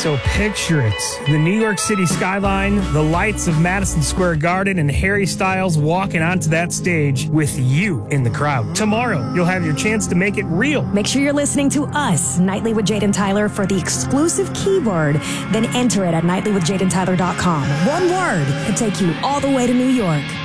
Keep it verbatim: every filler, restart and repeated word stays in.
So picture it. The New York City skyline, the lights of Madison Square Garden, and Harry Styles walking onto that stage with you in the crowd. Tomorrow, you'll have your chance to make it real. Make sure you're listening to us, Nightly with Jade and Tyler, for the exclusive keyword. Then enter it at nightly with jade and tyler dot com. One word could take you all the way to New York.